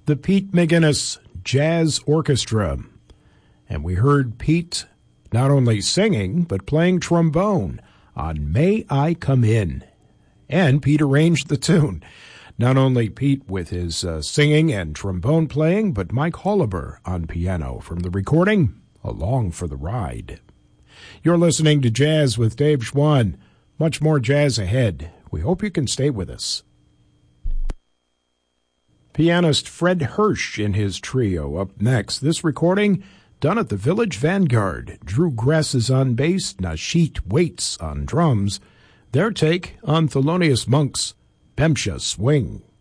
the Pete McGinnis Jazz Orchestra. And we heard Pete not only singing, but playing trombone on May I Come In. And Pete arranged the tune. Not only Pete with his singing and trombone playing, but Mike Holliber on piano from the recording, Along for the Ride. You're listening to Jazz with Dave Schwann. Much more jazz ahead. We hope you can stay with us. Pianist Fred Hirsch in his trio up next. This recording done at the Village Vanguard. Drew Gress is on bass, Nashit Waits on drums. Their take on Thelonious Monk's Pemsha Swing.